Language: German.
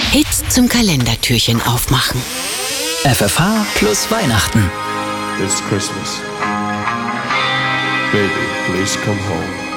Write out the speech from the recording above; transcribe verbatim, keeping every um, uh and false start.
Hits zum Kalendertürchen aufmachen. F F H plus Weihnachten. It's Christmas. Baby, please come home.